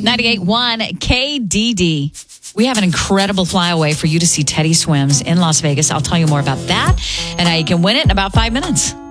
98.1 KDD. We have an incredible flyaway for you to see Teddy Swims in Las Vegas. I'll tell you more about that and how you can win it in about 5 minutes.